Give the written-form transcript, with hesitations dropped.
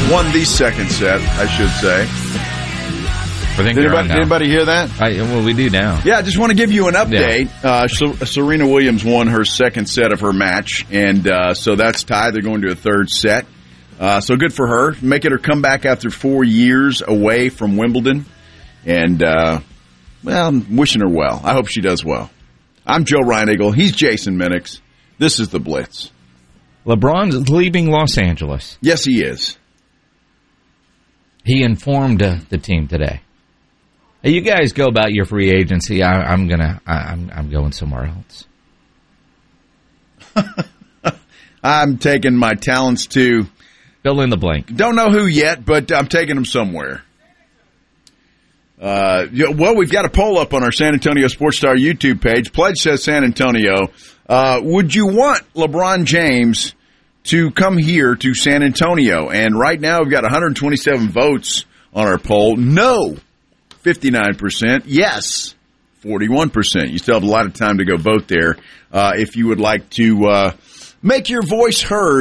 won the second set, I should say. Did anybody hear that? Well, we do now. Yeah, I just want to give you an update. Yeah. Serena Williams won her second set of her match, and so that's tied. They're going to a third set. So good for her. Making her come back after 4 years away from Wimbledon. And, I'm wishing her well. I hope she does well. I'm Joe Reinagle. He's Jason Minix. This is The Blitz. LeBron's leaving Los Angeles. Yes, he is. He informed the team today. Hey, you guys go about your free agency. I'm going somewhere else. I'm taking my talents to fill in the blank. Don't know who yet, but I'm taking them somewhere. Well, we've got a poll up on our San Antonio Sports Star YouTube page. Pledge says San Antonio. Would you want LeBron James to come here to San Antonio? And right now we've got 127 votes on our poll. No, 59%. Yes, 41%. You still have a lot of time to go vote there if you would like to make your voice heard.